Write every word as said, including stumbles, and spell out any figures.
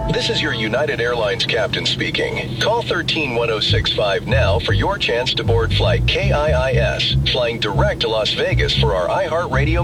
This is your United Airlines captain speaking. Call one three one zero six five now for your chance to board flight K I I S, flying direct to Las Vegas for our iHeartRadio